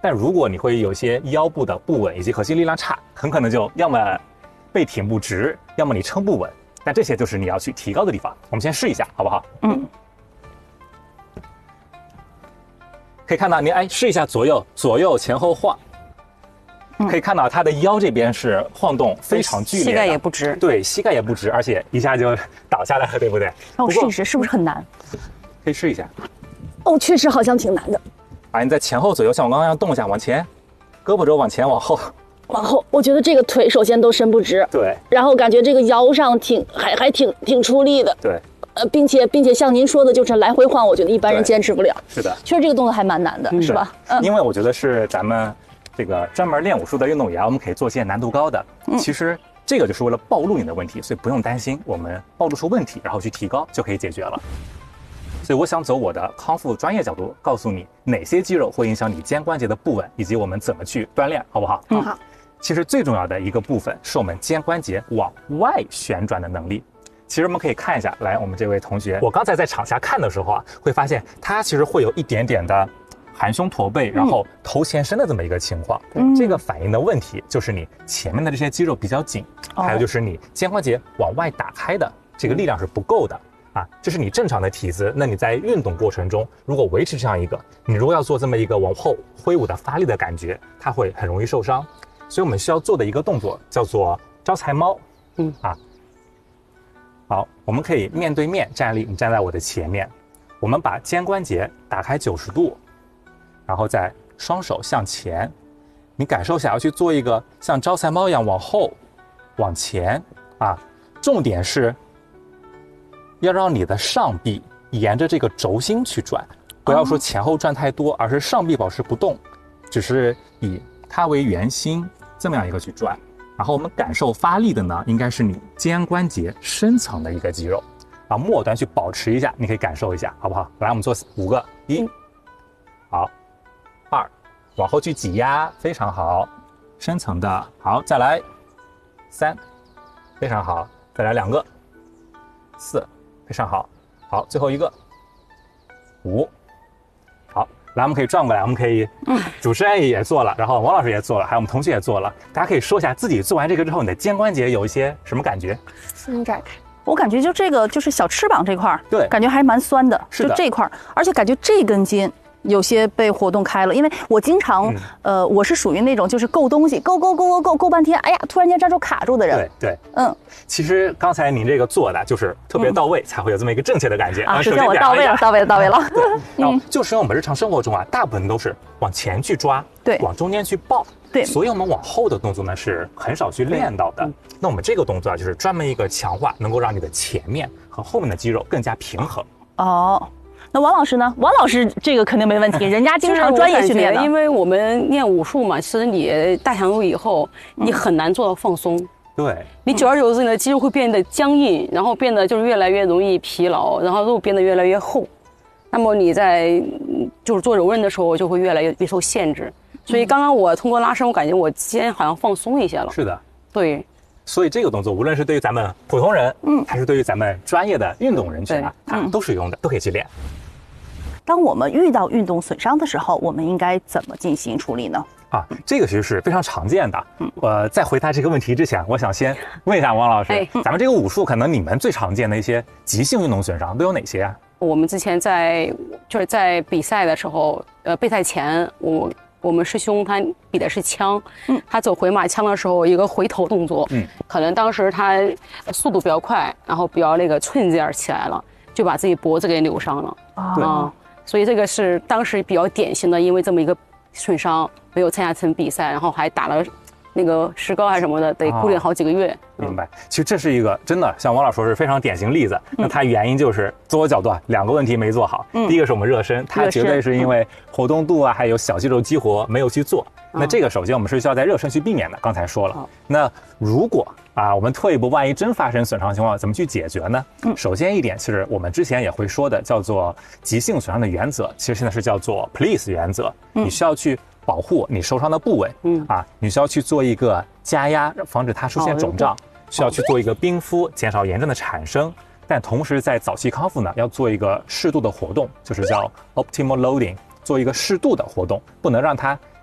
但如果你会有一些腰部的不稳以及核心力量差，很可能就要么背挺不直，要么你撑不稳。但这些就是你要去提高的地方。我们先试一下，好不好？可以看到，你试一下左右前后晃，可以看到他的腰这边是晃动非常剧烈的， 膝盖也不直， 对，膝盖也不直，而且一下就倒下来了，对不对？ 让我试一试，是不是很难？ 可以试一下。 哦，确实好像挺难的。 你在前后左右，像我刚刚一样动一下，往前，胳膊肘往前往后。 往后，我觉得这个腿首先都伸不直， 对， 然后感觉这个腰上还挺出力的， 对， 并且像您说的，就是来回晃，我觉得一般人坚持不了。 是的， 确实这个动作还蛮难的，是吧？ 因为我觉得是咱们这个专门练武术的运动员，我们可以做些难度高的。其实这个就是为了暴露你的问题，所以不用担心，我们暴露出问题，然后去提高就可以解决了。所以我想走我的康复专业角度，告诉你哪些肌肉会影响你肩关节的不稳，以及我们怎么去锻炼，好不好？ 好。 其实最重要的一个部分是我们肩关节往外旋转的能力。其实我们可以看一下，来，我们这位同学，我刚才在场下看的时候会发现他其实会有一点点的含胸驼背，然后头前伸的这么一个情况。这个反映的问题就是你前面的这些肌肉比较紧，还有就是你肩关节往外打开的这个力量是不够的。这是你正常的体姿，那你在运动过程中，如果维持这样一个，你如果要做这么一个往后挥舞的发力的感觉，它会很容易受伤。所以我们需要做的一个动作叫做招财猫。好，我们可以面对面站立，你站在我的前面，我们把肩关节打开90度，然后再双手向前，你感受一下，要去做一个像招财猫一样往后、往前重点是要让你的上臂沿着这个轴心去转，不要说前后转太多，而是上臂保持不动，只是以它为圆心，这么样一个去转。然后我们感受发力的呢，应该是你肩关节深层的一个肌肉，然后末端去保持一下，你可以感受一下，好不好？来，我们做5个，1，好，2，往后去挤压，非常好，深层的，好，再来3，非常好，再来2个，4，非常好，好，最后一个5。好，来，我们可以转过来，我们可以，主持人也做了，然后王老师也做了，还有我们同学也做了，大家可以说一下自己做完这个之后，你的肩关节有一些什么感觉？ 伸展开。 我感觉就这个就是小翅膀这块， 对， 感觉还蛮酸的， 是的， 就这块，而且感觉这根筋有些被活动开了，因为我经常，我是属于那种就是够东西，够半天，哎呀，突然间这就卡住的人。 对，其实刚才您这个做的就是特别到位，才会有这么一个正确的感觉是叫我到位了。 然后就是我们日常生活中大部分都是往前去抓， 对， 往中间去抱， 对， 所以我们往后的动作呢是很少去练到的。那我们这个动作就是专门一个强化，能够让你的前面和后面的肌肉更加平衡。 那王老师呢？王老师这个肯定没问题，人家经常专业训练的。 因为我们练武术嘛，其实你大强度以后，你很难做到放松。 对， 你久而久之，你的肌肉会变得僵硬，然后变得就是越来越容易疲劳，然后肉变得越来越厚。那么你在就是做柔韧的时候，就会越来越受限制。所以刚刚我通过拉伸，我感觉我肩好像放松一些了。 是的， 对。 所以这个动作，无论是对于咱们普通人，还是对于咱们专业的运动人群它都是有用的，都可以去练。 当我们遇到运动损伤的时候，我们应该怎么进行处理呢？ 这个其实是非常常见的。在回答这个问题之前，我想先问一下王老师，咱们这个武术可能你们最常见的一些急性运动损伤都有哪些啊？ 我们之前就是在比赛的时候，备赛前我们师兄他比的是枪，他走回马枪的时候一个回头动作，可能当时他速度比较快，然后比较那个寸劲儿起来了，就把自己脖子给扭伤了。所以这个是当时比较典型的，因为这么一个损伤没有参加成比赛，然后还打了那个石膏还是什么的，得固定好几个月。 明白。其实这是一个真的像王老师说是非常典型例子。那它原因就是从我角度2个问题没做好。第一个是我们热身，它绝对是因为活动度还有小肌肉激活没有去做。那这个首先我们是需要在热身去避免的，刚才说了。那如果我们退一步，万一真发生损伤情况，怎么去解决呢？首先一点，其实我们之前也会说的，叫做急性损伤的原则，其实现在是叫做 PLEASE 原则。你需要去保护你受伤的部位，你需要去做一个加压，防止它出现肿胀，需要去做一个冰敷，减少炎症的产生。但同时在早期康复呢，要做一个适度的活动，就是叫 optimal loading， 做一个适度的活动，不能让它